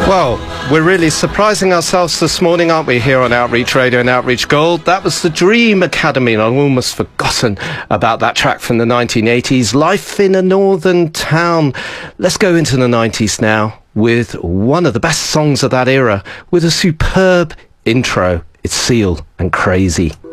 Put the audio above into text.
Well, we're really surprising ourselves this morning, aren't we, here on Outreach Radio and Outreach Gold? That was the Dream Academy, and I've almost forgotten about that track from the 1980s, Life in a Northern Town. Let's go into the 90s now with one of the best songs of that era, with a superb intro. It's Seal and Crazy.